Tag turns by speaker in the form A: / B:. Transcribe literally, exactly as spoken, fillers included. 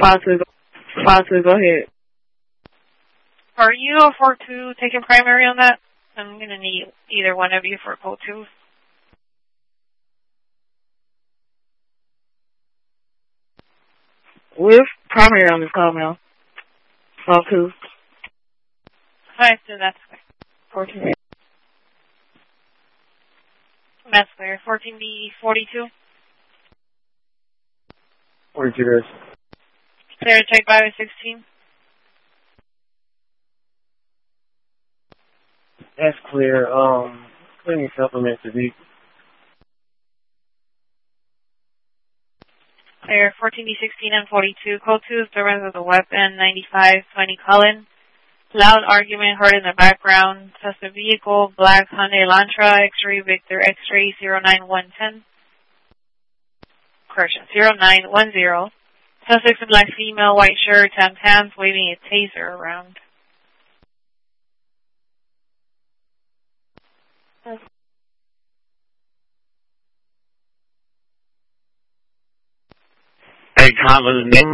A: five two, five two, go ahead.
B: Are you or four two taking primary on that? I'm going to need either one of you for code two.
A: We're primary on this call now. five two.
B: five two, that's clear.
A: fourteen.
B: That's clear. fourteen B forty-two.
C: forty-two days.
B: Clear to check by sixteen.
C: That's clear. Um, plenty supplements to be.
B: Clear. fourteen B sixteen and forty-two. Code two, disturbance of the weapon. ninety-five twenty Cullen. Loud argument heard in the background. Suspect vehicle, black Hyundai Elantra, X-ray Victor, X-ray zero nine one ten. Correction, zero nine one zero. Suspect's a black female, white shirt, tan pants, waving a taser around.
D: Hey, Tom, was his name